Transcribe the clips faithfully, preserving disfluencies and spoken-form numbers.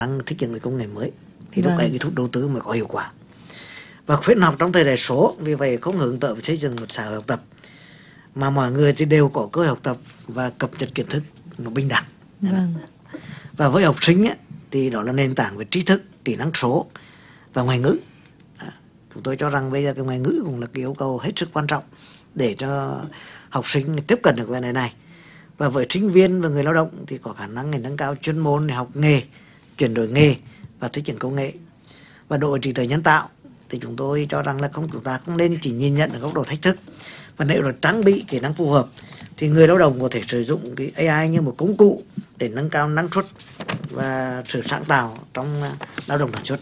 năng thích ứng với công nghệ mới thì lúc Vâng. ấy cái thu hút đầu tư mới có hiệu quả. Và khuyến học trong thời đại số, vì vậy không hướng tới xây dựng một xã hội học tập mà mọi người thì đều có cơ hội học tập và cập nhật kiến thức nó bình đẳng. Vâng. Và với học sinh ấy, thì đó là nền tảng về trí thức, kỹ năng số và ngoại ngữ. À, chúng tôi cho rằng bây giờ cái ngoại ngữ cũng là cái yêu cầu hết sức quan trọng để cho học sinh tiếp cận được vấn đề này. Và với sinh viên và người lao động thì có khả năng để nâng cao chuyên môn để học nghề, chuyển đổi nghề và thích ứng công nghệ. Và đội trí tuệ nhân tạo thì chúng tôi cho rằng là không chúng ta không nên chỉ nhìn nhận ở góc độ thách thức, và nếu là trang bị kỹ năng phù hợp thì người lao động có thể sử dụng cái A I như một công cụ để nâng cao năng suất và sự sáng tạo trong lao động sản xuất.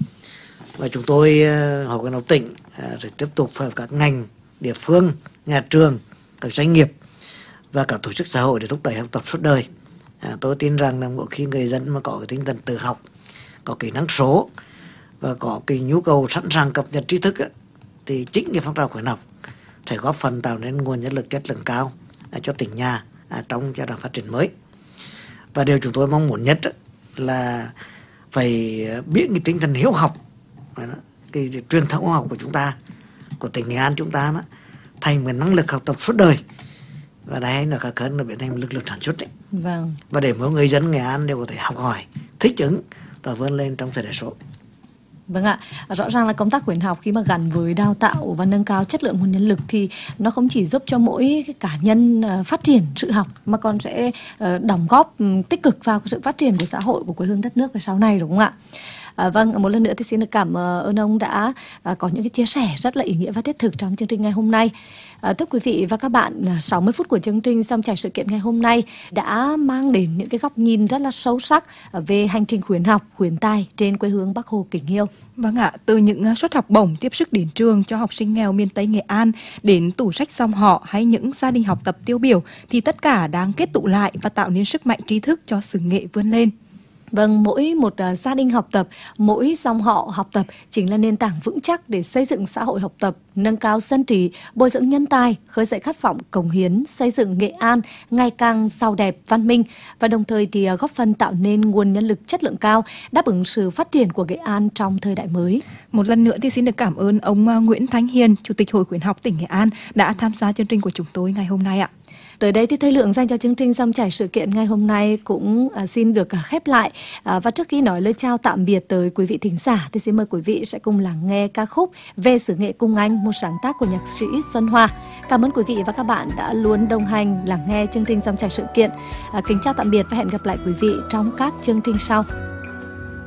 Và chúng tôi Hội khuyến học tỉnh sẽ tiếp tục phối hợp các ngành, địa phương, nhà trường, các doanh nghiệp và các tổ chức xã hội để thúc đẩy học tập suốt đời. À, tôi tin rằng là mỗi khi người dân mà có cái tinh thần tự học, có kỹ năng số và có cái nhu cầu sẵn sàng cập nhật tri thức ấy, thì chính cái phong trào khuyến học sẽ góp phần tạo nên nguồn nhân lực chất lượng cao à, cho tỉnh nhà à, trong giai đoạn phát triển mới. Và điều chúng tôi mong muốn nhất ấy, là phải biến cái tinh thần hiếu học, cái, cái truyền thống học của chúng ta, của tỉnh Nghệ An chúng ta đó, thành một năng lực học tập suốt đời, và đây là các hơn là biến thành một lực lượng sản xuất đấy. Vâng. Và để mỗi người dân Nghệ An đều có thể học hỏi, thích ứng và vươn lên trong thời đại số. Vâng ạ, rõ ràng là công tác khuyến học khi mà gắn với đào tạo và nâng cao chất lượng nguồn nhân lực thì nó không chỉ giúp cho mỗi cá nhân phát triển sự học mà còn sẽ đóng góp tích cực vào sự phát triển của xã hội, của quê hương đất nước về sau này, đúng không ạ? À, vâng, một lần nữa thì xin được cảm ơn ông đã à, có những cái chia sẻ rất là ý nghĩa và thiết thực trong chương trình ngày hôm nay. À, thưa quý vị và các bạn, sáu mươi phút của chương trình Dòng chảy sự kiện ngày hôm nay đã mang đến những cái góc nhìn rất là sâu sắc về hành trình khuyến học, khuyến tài trên quê hương Bắc Hồ kính yêu. Vâng ạ, từ những suất học bổng tiếp sức đến trường cho học sinh nghèo miền Tây Nghệ An đến tủ sách dòng họ hay những gia đình học tập tiêu biểu thì tất cả đang kết tụ lại và tạo nên sức mạnh trí thức cho sự nghệ vươn lên. Vâng, mỗi một uh, gia đình học tập, mỗi dòng họ học tập chính là nền tảng vững chắc để xây dựng xã hội học tập, nâng cao dân trí, bồi dưỡng nhân tài, khơi dậy khát vọng cống hiến, xây dựng Nghệ An ngày càng giàu đẹp, văn minh và đồng thời thì uh, góp phần tạo nên nguồn nhân lực chất lượng cao đáp ứng sự phát triển của Nghệ An trong thời đại mới. Một lần nữa thì xin được cảm ơn ông uh, Nguyễn Thanh Hiền, Chủ tịch Hội khuyến học tỉnh Nghệ An đã tham gia chương trình của chúng tôi ngày hôm nay ạ. Tới đây thì thời lượng dành cho chương trình Dòng chảy sự kiện ngày hôm nay cũng à, xin được à, khép lại. À, và trước khi nói lời chào tạm biệt tới quý vị thính giả thì xin mời quý vị sẽ cùng lắng nghe ca khúc Về xứ nghệ cùng anh, một sáng tác của nhạc sĩ Xuân Hoa. Cảm ơn quý vị và các bạn đã luôn đồng hành lắng nghe chương trình Dòng chảy sự kiện. À, kính chào tạm biệt và hẹn gặp lại quý vị trong các chương trình sau.